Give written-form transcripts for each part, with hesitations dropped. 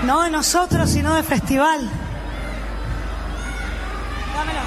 No de nosotros, sino del festival. Dámelo.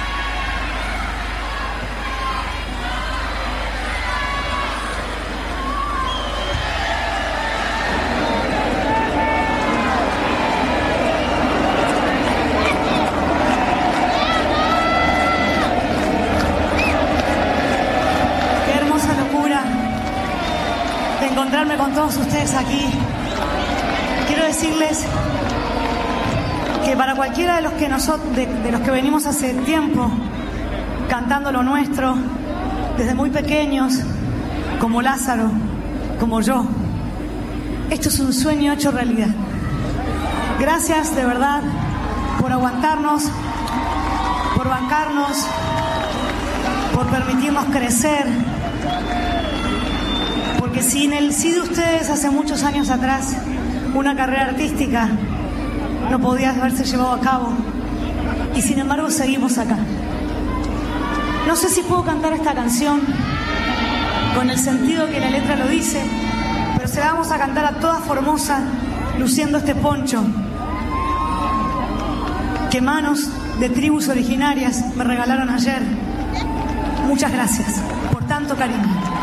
Qué hermosa locura de encontrarme con todos ustedes aquí. Quiero decirles que para cualquiera de los que de los que venimos hace tiempo cantando lo nuestro, desde muy pequeños, como Lázaro, como yo, esto es un sueño hecho realidad. Gracias de verdad por aguantarnos, por bancarnos, por permitirnos crecer, porque sin el sí de ustedes hace muchos años atrás, una carrera artística no podía haberse llevado a cabo, y sin embargo seguimos acá. No sé si puedo cantar esta canción con el sentido que la letra lo dice, pero se la vamos a cantar a toda Formosa luciendo este poncho que manos de tribus originarias me regalaron ayer. Muchas gracias por tanto cariño.